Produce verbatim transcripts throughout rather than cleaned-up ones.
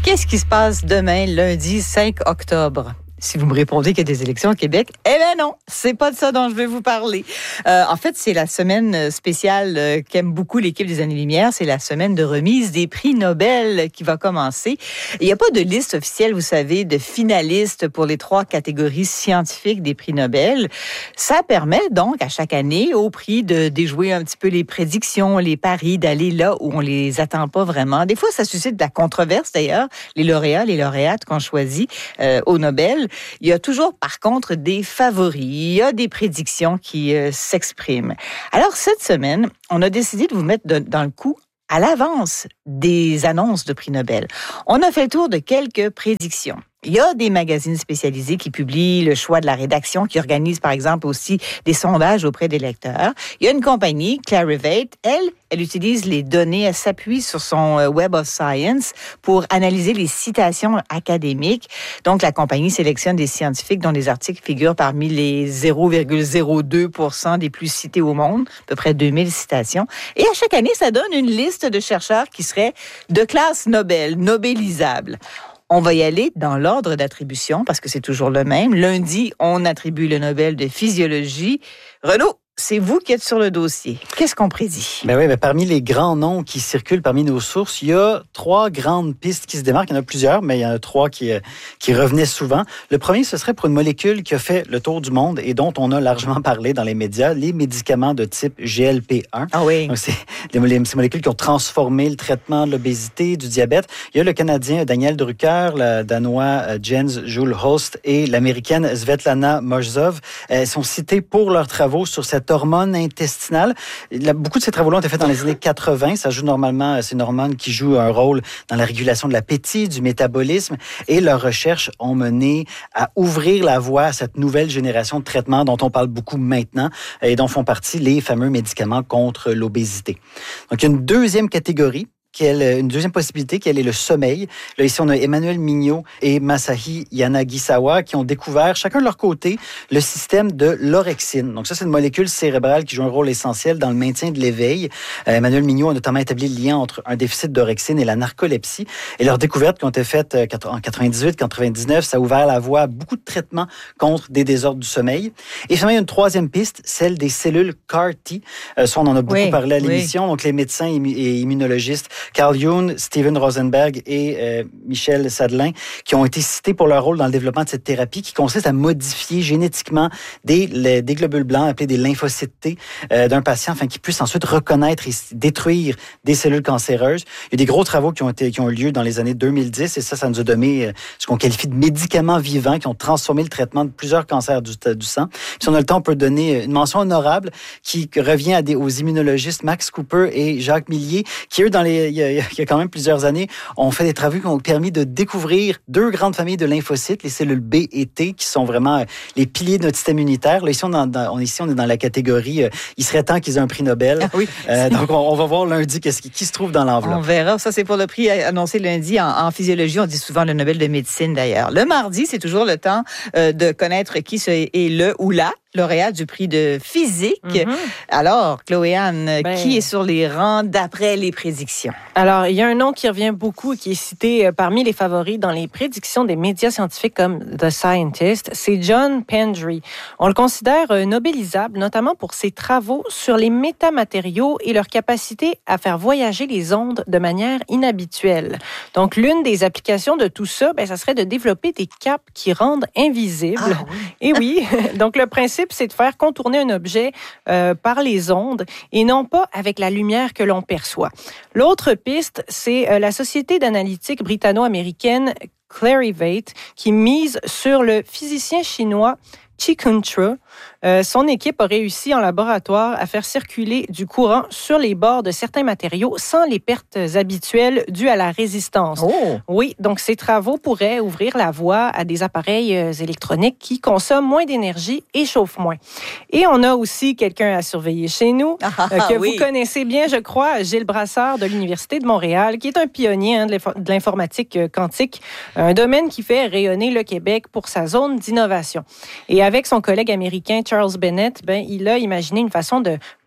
Qu'est-ce qui se passe demain, lundi cinq octobre? Si vous me répondez qu'il y a des élections au Québec, eh bien non, c'est pas de ça dont je vais vous parler. Euh, en fait, c'est la semaine spéciale euh, qu'aime beaucoup l'équipe des Années-Lumière. C'est la semaine de remise des prix Nobel qui va commencer. Il n'y a pas de liste officielle, vous savez, de finalistes pour les trois catégories scientifiques des prix Nobel. Ça permet donc à chaque année au prix de déjouer un petit peu les prédictions, les paris, d'aller là où on les attend pas vraiment. Des fois, ça suscite de la controverse d'ailleurs, les lauréats, les lauréates qu'on choisit euh, au Nobel. Il y a toujours, par contre, des favoris. Il y a des prédictions qui euh, s'expriment. Alors, cette semaine, on a décidé de vous mettre de, dans le coup à l'avance des annonces de prix Nobel. On a fait le tour de quelques prédictions. Il y a des magazines spécialisés qui publient le choix de la rédaction, qui organisent, par exemple, aussi des sondages auprès des lecteurs. Il y a une compagnie, Clarivate, elle, elle utilise les données, elle s'appuie sur son Web of Science pour analyser les citations académiques. Donc, la compagnie sélectionne des scientifiques dont les articles figurent parmi les zéro virgule zéro deux pour cent des plus cités au monde, à peu près deux mille citations. Et à chaque année, ça donne une liste de chercheurs qui seraient de classe Nobel, nobélisables. On va y aller dans l'ordre d'attribution parce que c'est toujours le même. Lundi, on attribue le Nobel de physiologie. Renaud, c'est vous qui êtes sur le dossier. Qu'est-ce qu'on prédit? Ben oui, ben parmi les grands noms qui circulent parmi nos sources, il y a trois grandes pistes qui se démarquent. Il y en a plusieurs, mais il y en a trois qui, qui revenaient souvent. Le premier, ce serait pour une molécule qui a fait le tour du monde et dont on a largement parlé dans les médias, les médicaments de type G L P un. Ah oui. Donc, c'est des molécules qui ont transformé le traitement de l'obésité, du diabète. Il y a le Canadien Daniel Drucker, le Danois Jens Juul Holst et l'Américaine Svetlana Morozov. Elles sont cités pour leurs travaux sur cette hormone intestinale. Beaucoup de ces travaux-là ont été faits dans les années quatre-vingts. Ça joue normalement, c'est une hormone qui joue un rôle dans la régulation de l'appétit, du métabolisme. Et leurs recherches ont mené à ouvrir la voie à cette nouvelle génération de traitements dont on parle beaucoup maintenant et dont font partie les fameux médicaments contre l'obésité. Donc, il y a une deuxième catégorie, qui est une deuxième possibilité, qui est le sommeil. Là, ici, on a Emmanuel Mignot et Masahi Yanagisawa qui ont découvert, chacun de leur côté, le système de l'orexine. Donc ça, c'est une molécule cérébrale qui joue un rôle essentiel dans le maintien de l'éveil. Euh, Emmanuel Mignot a notamment établi le lien entre un déficit d'orexine et la narcolepsie. Et leurs découvertes qui ont été faites en quatre-vingt-dix-huit quatre-vingt-dix-neuf, ça a ouvert la voie à beaucoup de traitements contre des désordres du sommeil. Et finalement, il y a une troisième piste, celle des cellules C A R T. Euh, ça, on en a beaucoup oui, parlé à l'émission. Oui. Donc, les médecins et immunologistes Carl June, Steven Rosenberg et euh, Michel Sadelain, qui ont été cités pour leur rôle dans le développement de cette thérapie qui consiste à modifier génétiquement des, les, des globules blancs appelés des lymphocytes T euh, d'un patient afin qu'il puisse ensuite reconnaître et détruire des cellules cancéreuses. Il y a des gros travaux qui ont, été, qui ont eu lieu dans les années deux mille dix et ça, ça nous a donné euh, ce qu'on qualifie de médicaments vivants qui ont transformé le traitement de plusieurs cancers du, du sang. Puis, si on a le temps, on peut donner une mention honorable qui revient à des, aux immunologistes Max Cooper et Jacques Millier, qui eux, dans les, il y a, il y a quand même plusieurs années, ont fait des travaux qui ont permis de découvrir deux grandes familles de lymphocytes, les cellules B et T, qui sont vraiment les piliers de notre système immunitaire. Là, ici, on est dans, on, ici, on est dans la catégorie euh, « Il serait temps qu'ils aient un prix Nobel ah, ». Oui. Euh, donc, on, on va voir lundi qu'est-ce qui, qui se trouve dans l'enveloppe. On verra. Ça, c'est pour le prix annoncé lundi en, en physiologie. On dit souvent le Nobel de médecine, d'ailleurs. Le mardi, c'est toujours le temps euh, de connaître qui est le ou la lauréat du prix de physique. Mm-hmm. Alors, Chloé-Anne, ben, qui est sur les rangs d'après les prédictions? Alors, il y a un nom qui revient beaucoup et qui est cité parmi les favoris dans les prédictions des médias scientifiques comme The Scientist, c'est John Pendry. On le considère nobélisable, notamment pour ses travaux sur les métamatériaux et leur capacité à faire voyager les ondes de manière inhabituelle. Donc, l'une des applications de tout ça, ben, ça serait de développer des capes qui rendent invisibles. Ah, oui. Et oui, donc le principe, c'est de faire contourner un objet euh, par les ondes et non pas avec la lumière que l'on perçoit. L'autre piste, c'est euh, la société d'analytique britanno-américaine Clarivate qui mise sur le physicien chinois Chikuntra. Euh, son équipe a réussi en laboratoire à faire circuler du courant sur les bords de certains matériaux sans les pertes habituelles dues à la résistance. Oh. Oui, donc ces travaux pourraient ouvrir la voie à des appareils euh, électroniques qui consomment moins d'énergie et chauffent moins. Et on a aussi quelqu'un à surveiller chez nous, ah, euh, que oui. vous connaissez bien, je crois, Gilles Brassard de l'Université de Montréal, qui est un pionnier hein, de l'informatique quantique, un domaine qui fait rayonner le Québec pour sa zone d'innovation. Et avec son collègue américain Charles Bennett, ben, il a imaginé une façon de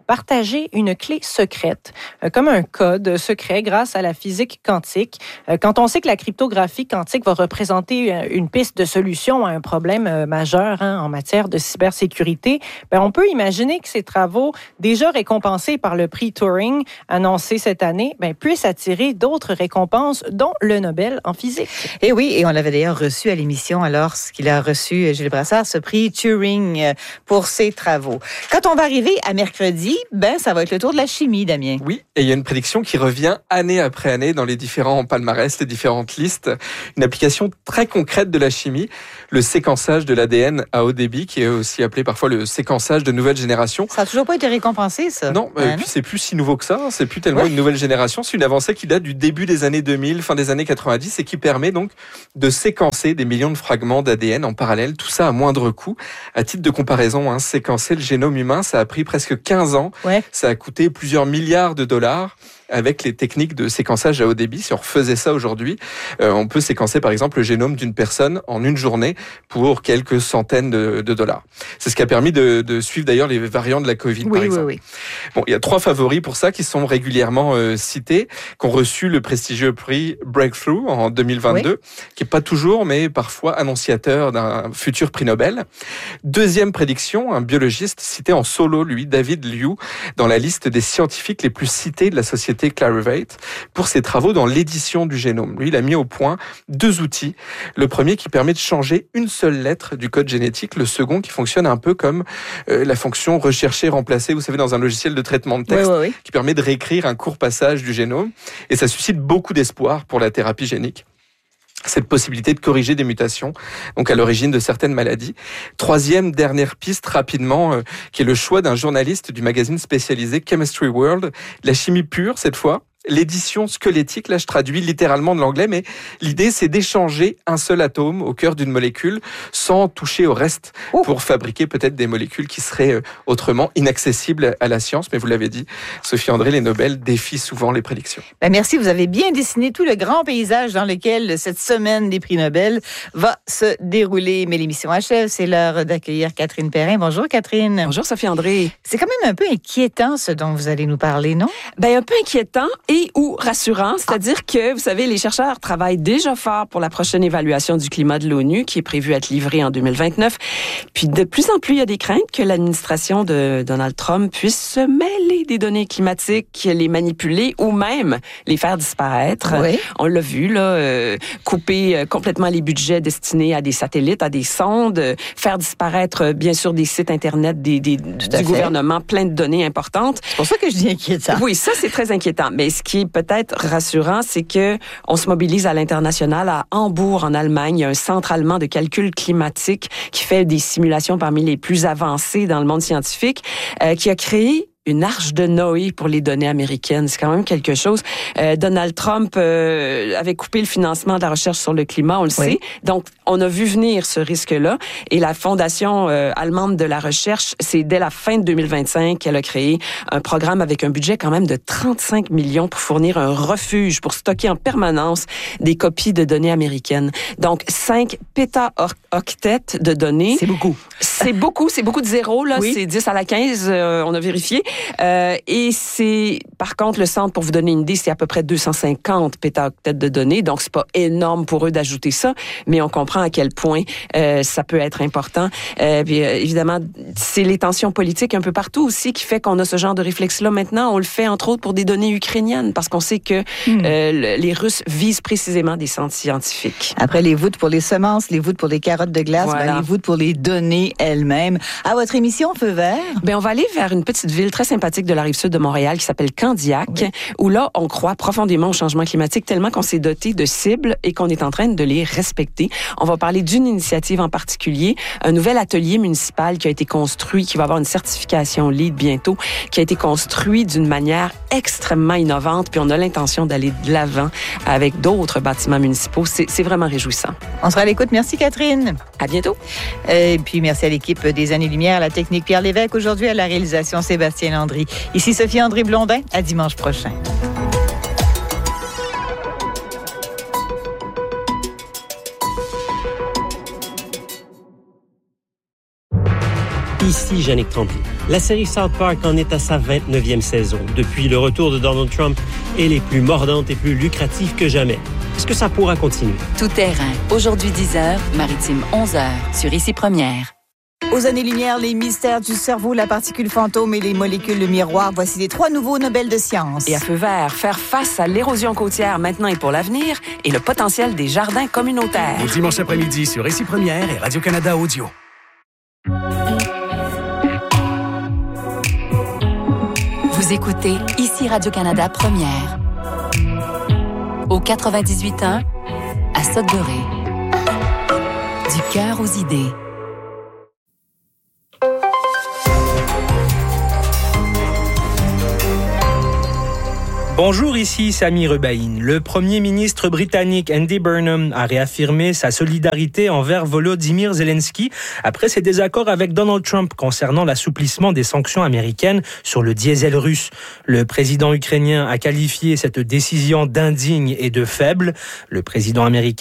partager une clé secrète, euh, comme un code secret grâce à la physique quantique. Euh, quand on sait que la cryptographie quantique va représenter une piste de solution à un problème euh, majeur hein, en matière de cybersécurité, ben, on peut imaginer que ces travaux, déjà récompensés par le prix Turing annoncé cette année, ben, puissent attirer d'autres récompenses, dont le Nobel en physique. Et oui, et on l'avait d'ailleurs reçu à l'émission alors qu'il a reçu, Gilles Brassard, ce prix Turing pour ses travaux. Quand on va arriver à mercredi, ben ça va être le tour de la chimie, Damien. Oui, et il y a une prédiction qui revient année après année dans les différents palmarès, les différentes listes. Une application très concrète de la chimie, le séquençage de l'A D N à haut débit, qui est aussi appelé parfois le séquençage de nouvelle génération. Ça n'a toujours pas été récompensé, ça. Non, ah, et non? puis c'est plus si nouveau que ça. C'est plus tellement ouais. une nouvelle génération. C'est une avancée qui date du début des années deux mille, fin des années quatre-vingt-dix, et qui permet donc de séquencer des millions de fragments d'A D N en parallèle, tout ça à moindre coût. À titre de comparaison, hein, séquencer le génome humain, ça a pris presque quinze ans. Ouais. Ça a coûté plusieurs milliards de dollars. Avec les techniques de séquençage à haut débit, si on refaisait ça aujourd'hui, euh, on peut séquencer par exemple le génome d'une personne en une journée pour quelques centaines de, de dollars. C'est ce qui a permis de, de suivre d'ailleurs les variants de la Covid, oui, par exemple. Oui, oui. Bon, il y a trois favoris pour ça qui sont régulièrement euh, cités, qui ont reçu le prestigieux prix Breakthrough en deux mille vingt-deux, oui. qui est pas toujours, mais parfois annonciateur d'un futur prix Nobel. Deuxième prédiction, un biologiste cité en solo, lui, David Liu, dans la liste des scientifiques les plus cités de la société Clarivate pour ses travaux dans l'édition du génome. Lui, il a mis au point deux outils. Le premier qui permet de changer une seule lettre du code génétique. Le second qui fonctionne un peu comme euh, la fonction rechercher, remplacer, vous savez, dans un logiciel de traitement de texte, oui, oui, oui. qui permet de réécrire un court passage du génome. Et ça suscite beaucoup d'espoir pour la thérapie génique. Cette possibilité de corriger des mutations, donc à l'origine de certaines maladies. Troisième, dernière piste, rapidement, euh, qui est le choix d'un journaliste du magazine spécialisé Chemistry World, la chimie pure cette fois. L'édition squelettique, là je traduis littéralement de l'anglais, mais l'idée c'est d'échanger un seul atome au cœur d'une molécule sans toucher au reste oh. pour fabriquer peut-être des molécules qui seraient autrement inaccessibles à la science. Mais vous l'avez dit, Sophie André, les Nobel défient souvent les prédictions. Ben merci, vous avez bien dessiné tout le grand paysage dans lequel cette semaine des prix Nobel va se dérouler. Mais l'émission achève, c'est l'heure d'accueillir Catherine Perrin. Bonjour Catherine. Bonjour Sophie André. C'est quand même un peu inquiétant ce dont vous allez nous parler, non? Ben un peu inquiétant et ou rassurant, c'est-à-dire ah. que, vous savez, les chercheurs travaillent déjà fort pour la prochaine évaluation du climat de l'ONU qui est prévue être livrée en deux mille vingt-neuf. Puis de plus en plus, il y a des craintes que l'administration de Donald Trump puisse se mêler des données climatiques, les manipuler ou même les faire disparaître. Oui. On l'a vu, là, euh, couper complètement les budgets destinés à des satellites, à des sondes, faire disparaître, bien sûr, des sites Internet des, des, du fait. gouvernement, plein de données importantes. C'est pour ça que je dis inquiétant. Oui, ça, c'est très inquiétant. Mais ce qui est peut-être rassurant, c'est que on se mobilise à l'international. À Hambourg, en Allemagne, il y a un centre allemand de calcul climatique qui fait des simulations parmi les plus avancées dans le monde scientifique, euh, qui a créé une arche de Noé pour les données américaines. C'est quand même quelque chose. Euh, Donald Trump euh, avait coupé le financement de la recherche sur le climat, on le oui. sait. Donc, on a vu venir ce risque-là. Et la Fondation euh, allemande de la recherche, c'est dès la fin de deux mille vingt-cinq qu'elle a créé un programme avec un budget quand même de trente-cinq millions pour fournir un refuge pour stocker en permanence des copies de données américaines. Donc, cinq pétaoctets de données. C'est beaucoup. C'est beaucoup. C'est beaucoup de zéros, là. Oui. C'est dix à la quinze, euh, on a vérifié. Euh, et c'est, par contre, le centre, pour vous donner une idée, c'est à peu près deux cent cinquante pétaoctets de données. Donc, c'est pas énorme pour eux d'ajouter ça, mais on comprend à quel point euh, ça peut être important. Euh, puis, euh, évidemment, c'est les tensions politiques un peu partout aussi qui fait qu'on a ce genre de réflexe-là maintenant. On le fait, entre autres, pour des données ukrainiennes, parce qu'on sait que mmh. euh, les Russes visent précisément des centres scientifiques. Après les voûtes pour les semences, les voûtes pour les carottes de glace, voilà. ben, les voûtes pour les données elles-mêmes. À votre émission Feu vert? Ben, on va aller vers une petite ville très sympathique de la Rive-Sud de Montréal qui s'appelle Candiac, oui. où là, on croit profondément au changement climatique tellement qu'on s'est doté de cibles et qu'on est en train de les respecter. On va parler d'une initiative en particulier, un nouvel atelier municipal qui a été construit, qui va avoir une certification LEED bientôt, qui a été construit d'une manière extrêmement innovante, puis on a l'intention d'aller de l'avant avec d'autres bâtiments municipaux. C'est, c'est vraiment réjouissant. On sera à l'écoute. Merci Catherine. À bientôt. Et puis merci à l'équipe des Années-Lumière, à la technique Pierre Lévesque, aujourd'hui à la réalisation Sébastien Landry. Ici Sophie André Blondin, à dimanche prochain. Ici Yannick Tremblay. La série South Park en est à sa vingt-neuvième saison. Depuis le retour de Donald Trump, elle est plus mordante et plus lucrative que jamais. Est-ce que ça pourra continuer? Tout terrain. Aujourd'hui dix heures, Maritime onze heures, sur Ici Première. Aux années-lumière, les mystères du cerveau, la particule fantôme et les molécules de miroir. Voici les trois nouveaux Nobel de sciences. Et à feu vert, faire face à l'érosion côtière maintenant et pour l'avenir et le potentiel des jardins communautaires. Le dimanche après-midi sur Ici Première et Radio-Canada Audio. Vous écoutez Ici Radio-Canada Première. Au quatre-vingt-dix-huit point un, à Sudbury. Du cœur aux idées. Bonjour, ici Sami Rebaïn. Le premier ministre britannique Andy Burnham a réaffirmé sa solidarité envers Volodymyr Zelensky après ses désaccords avec Donald Trump concernant l'assouplissement des sanctions américaines sur le diesel russe. Le président ukrainien a qualifié cette décision d'indigne et de faible. Le président américain